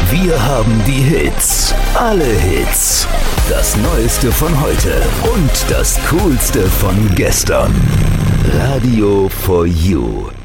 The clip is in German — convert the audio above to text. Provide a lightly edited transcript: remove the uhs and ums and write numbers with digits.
Wir haben die Hits. Alle Hits. Das Neueste von heute und das Coolste von gestern. Radio for You.